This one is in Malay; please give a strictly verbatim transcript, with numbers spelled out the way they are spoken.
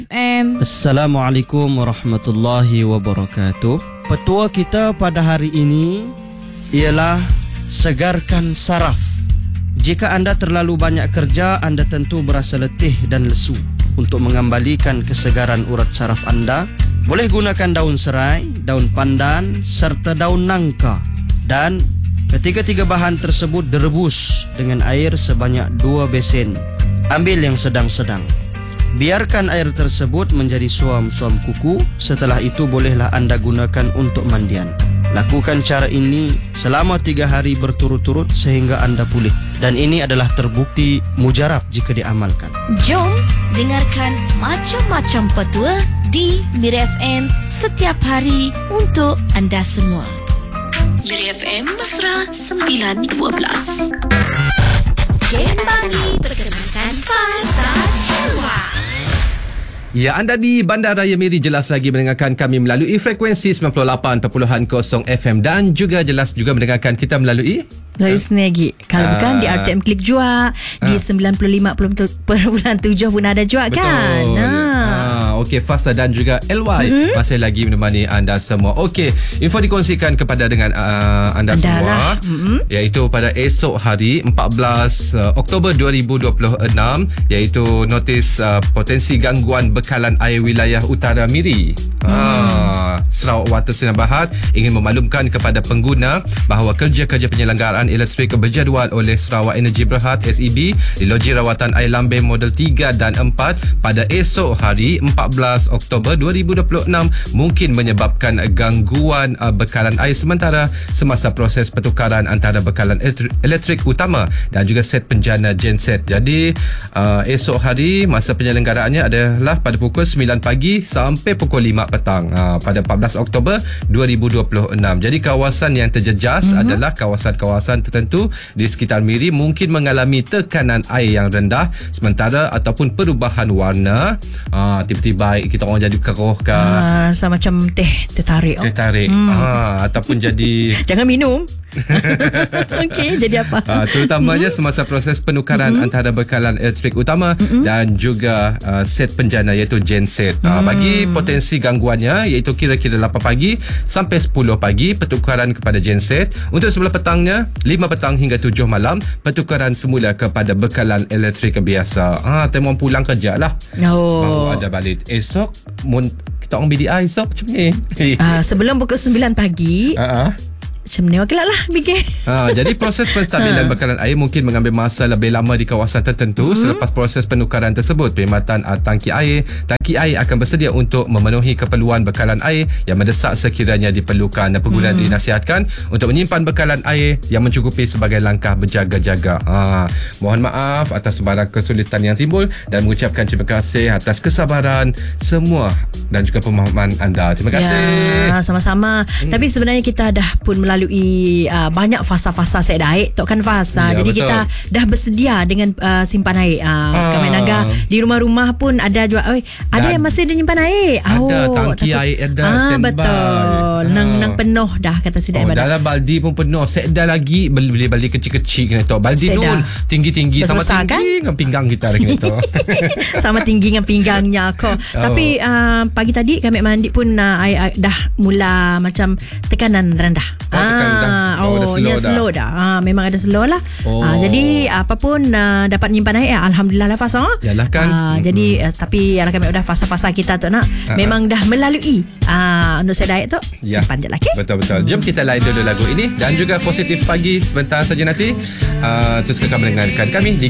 M. Assalamualaikum warahmatullahi wabarakatuh. Petua kita pada hari ini ialah segarkan saraf. Jika anda terlalu banyak kerja, anda tentu berasa letih dan lesu. Untuk mengembalikan kesegaran urat saraf anda, boleh gunakan daun serai, daun pandan serta daun nangka. Dan ketiga-tiga bahan tersebut direbus dengan air sebanyak dua besen. Ambil yang sedang-sedang. Biarkan air tersebut menjadi suam-suam kuku. Setelah itu bolehlah anda gunakan untuk mandian. Lakukan cara ini selama tiga hari berturut-turut sehingga anda pulih. Dan ini adalah terbukti mujarab jika diamalkan. Jom dengarkan macam-macam petua di Mira F M setiap hari untuk anda semua. Mira F M Mesra sembilan dua belas. Kembali perkenalkan Fanta Jiwa. Ya, anda di Bandar Raya Miri jelas lagi mendengarkan kami melalui frekuensi sembilan puluh lapan perpuluhan kosong F M dan juga jelas juga mendengarkan kita melalui Lalu Snegi. Kalau uh, bukan di R T M Klik juga uh, di sembilan puluh lima perpuluhan tujuh pun ada juga. Betul. Kan. Uh, Okey, Fasta dan juga L Y mm-hmm. masih lagi menemani anda semua. Okey, info dikongsikan kepada dengan uh, anda, anda semua mm-hmm. iaitu pada esok hari empat belas Oktober dua ribu dua puluh enam iaitu notis uh, potensi gangguan bekalan air wilayah utara Miri. Mm. Uh, Sarawak Water Sinar Bahad ingin memaklumkan kepada pengguna bahawa kerja-kerja penyelenggaraan elektrik berjadual oleh Sarawak Energy Berhad S E B di loji rawatan air lambung model tiga dan empat pada esok hari empat belas Oktober dua ribu dua puluh enam mungkin menyebabkan gangguan uh, bekalan air sementara semasa proses pertukaran antara bekalan elektrik utama dan juga set penjana genset. Jadi uh, esok hari masa penyelenggaraannya adalah pada pukul sembilan pagi sampai pukul lima petang uh, pada empat belas Oktober dua ribu dua puluh enam. Jadi kawasan yang terjejas mm-hmm. adalah kawasan-kawasan tertentu di sekitar Miri mungkin mengalami tekanan air yang rendah sementara ataupun perubahan warna, uh, tiba-tiba kita orang jadi keruh ke ah, rasa macam teh tertarik oh. tertarik hmm. ah, ataupun jadi jangan minum. Okey, jadi apa? Uh, terutamanya mm-hmm. semasa proses penukaran mm-hmm. antara bekalan elektrik utama mm-hmm. dan juga uh, set penjana iaitu genset. Uh, mm. Bagi potensi gangguannya iaitu kira-kira lapan pagi sampai sepuluh pagi pertukaran kepada genset. Untuk sebelah petangnya lima petang hingga tujuh malam pertukaran semula kepada bekalan elektrik biasa. Ah, temon pulang kerja lah. Oh. Baru ada balik. Esok mun, kita orang B D I esok macam ni. Uh, sebelum pukul sembilan pagi. Uh-huh. Macam ni okey lah fikir. Ha, jadi proses penstabilan bekalan air mungkin mengambil masa lebih lama di kawasan tertentu. Hmm. Selepas proses penukaran tersebut, perkhidmatan tangki air tangki air akan bersedia untuk memenuhi keperluan bekalan air yang mendesak sekiranya diperlukan. Dan pengguna hmm. dinasihatkan untuk menyimpan bekalan air yang mencukupi sebagai langkah berjaga-jaga. Ha, mohon maaf atas sebarang kesulitan yang timbul dan mengucapkan terima kasih atas kesabaran semua dan juga pemahaman anda. Terima kasih. Ya, sama-sama. Hmm. Tapi sebenarnya kita dah pun melalui melalui uh, banyak fasa-fasa set air Tok kan fasa. Ya, jadi betul. Kita dah bersedia dengan uh, simpan air. Uh, ah. Kami Naga di rumah-rumah pun ada juga. Oi, ada yang masih ada nyimpan air. Ada oh, tangki takut. air ada ah, standby. Betul. Nang ah. nang penuh dah kata sidai oh, badan. Dalam baldi pun penuh. Set dah lagi beli baldi kecil-kecil kena Tok. Baldi nun tinggi-tinggi sama tinggi kan? Dengan pinggang kita kena Tok. Sama tinggi dengan pinggangnya kau. Oh. Tapi uh, pagi tadi kami mandi pun uh, air, air dah mula macam tekanan rendah. Oh, Ah, oh, oh dia dah. slow dah. Ah, memang ada slow lah. Oh. Ah, jadi apapun uh, dapat menyimpan air, alhamdulillah lah fasa. Yalah kan. Ah, mm-hmm. Jadi uh, tapi yang kami udah fasa-fasa kita tu nak uh-huh. memang dah melalui ah untuk saya diet tu ya. Simpan je lah. Okay? Betul betul. Jom kita lain dulu lagu ini dan juga positif pagi sebentar saja nanti. Uh, terus kekal mendengarkan kami di